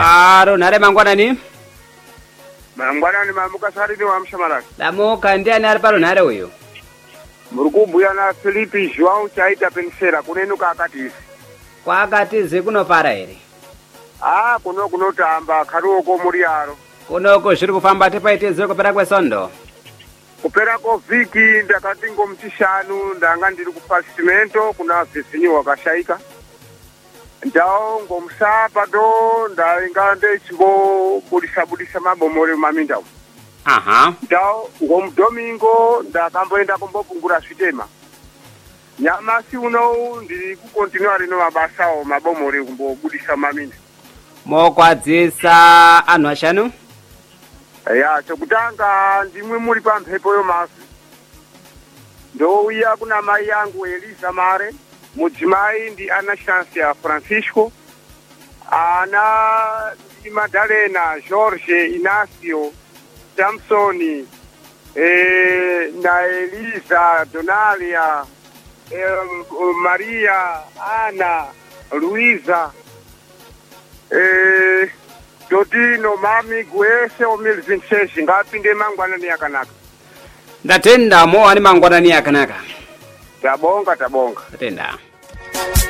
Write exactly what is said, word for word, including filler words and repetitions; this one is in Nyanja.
Paro nare mangwanani? Mangwanani mamuka saridi wa mshamaraki. Lamuka ndiani ari paro nare uyu? Murikubuya na Filipe João chaita pensera kunenuka akatizi. Kwa akatizi kunopara ere? Ah, kuno kunotamba karuoko muri aro. Kunoko zviri kufamba tipaitize kupera kwesondo? Kupera ko viki ndakati ngomtishanu ndanga ndiri kupasimento kuna vizinyo wakashaika. Ndao ngomsapa do ndainga ndechiko budisa budisa mabomore maminda. Aha. Ndao ngomdomingo ndakamboenda kumbopungura svitema. Nyamasi uno ndiri kukontinua rino mabasa o mabomore kumbobudisa maminda. Mokwadzisa anhu ashanu? Ya, chokutanga ndimwe muri pamhepo yomafi. Ndouya kuna mai yangu Elisa Mare, mudzimai ndi ana Chancia Francisco, ana ndi Madalena, Jorge, Inacio, Samsoni, eh, na Elisa, Donalia, eh, Maria, Ana, Luisa, eh, Dodino, mami, gwese o mil vinte e seis, ngapinde mangwanani yakanaka. Ndatenda mo ani mangwanani yakanaka. Tabonga, tabonga. Ndatenda.